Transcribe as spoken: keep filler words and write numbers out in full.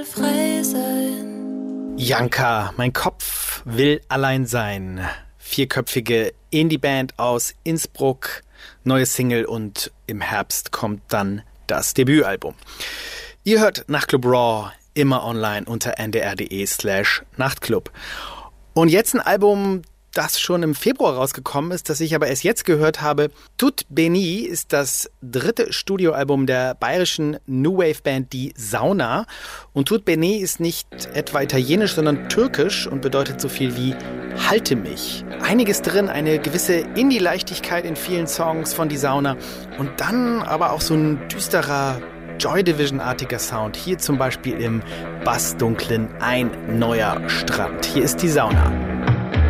Frei sein. Janka, mein Kopf will allein sein. Vierköpfige Indie-Band aus Innsbruck, neue Single und im Herbst kommt dann das Debütalbum. Ihr hört Nachtclub Raw immer online unter ndr.de slash Nachtclub. Und jetzt ein Album, das schon im Februar rausgekommen ist, das ich aber erst jetzt gehört habe. Tout Béni ist das dritte Studioalbum der bayerischen New Wave Band Die Sauna. Und Tout Béni ist nicht etwa italienisch, sondern türkisch und bedeutet so viel wie Halte mich. Einiges drin, eine gewisse Indie-Leichtigkeit in vielen Songs von Die Sauna und dann aber auch so ein düsterer Joy Division-artiger Sound. Hier zum Beispiel im Bassdunklen Ein neuer Strand. Hier ist Die Sauna.